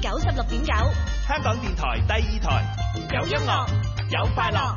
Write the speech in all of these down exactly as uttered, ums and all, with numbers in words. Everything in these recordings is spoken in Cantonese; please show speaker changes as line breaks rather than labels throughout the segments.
九十六點九，
香港電台第二台，有音樂，有快樂。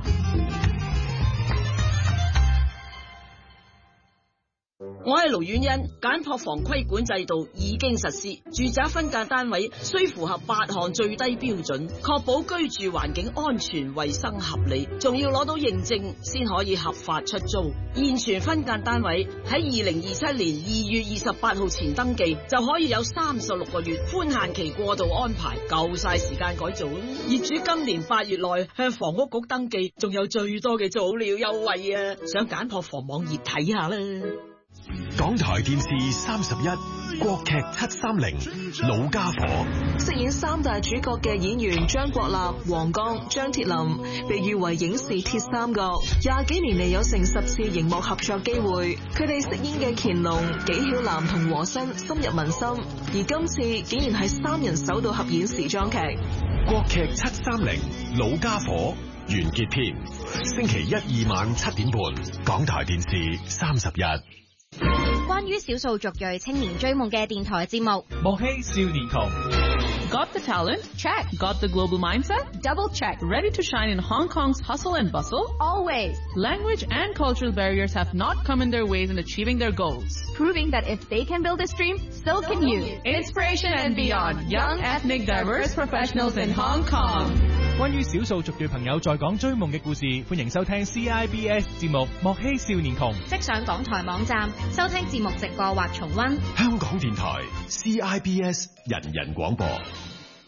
我係盧婉欣，簡樸房規管制度已經實施，住宅分間單位需符合八項最低標準，確保居住環境安全、衛生合理，仲要攞到認證先可以合法出租。現存分間單位喺二零二七年二月二十八號前登記，就可以有三十六個月寬限期過渡安排，夠晒時間改造。業主今年八月內向房屋局登記，仲有最多嘅早鳥優惠啊！上簡樸房網頁睇下啦。
港台電視三十一國劇七三零老家伙，
飾演三大主角嘅演員張國立、黃剛、張鐵林被譽為影視鐵三角，廿幾年嚟有成十次熒幕合作機會，佢哋飾演嘅乾隆、紀曉嵐同和珅深入民心，而今次竟然係三人首度合演時裝劇。
國劇七三零老家伙完結篇，星期一二晚七點半，港台電視三十一。
關於少數族裔青年追夢嘅電台節目，
莫欺少年窮。
Got the talent? Check. Got the global mindset?
Double check.
Ready to shine in Hong Kong's hustle and bustle?
Always.
Language and cultural barriers have not come in their ways in achieving their goals.
Proving that if they can build a dream, so can you.
Inspiration and beyond. Young, ethnic, diverse professionals in Hong Kong.
關於少數族裔朋友在港追夢嘅故事，歡迎收聽 C I B S 節目《莫欺少年窮》。
即上港台網站收聽節目直播或重溫。
香港電台 C I B S 人人廣播。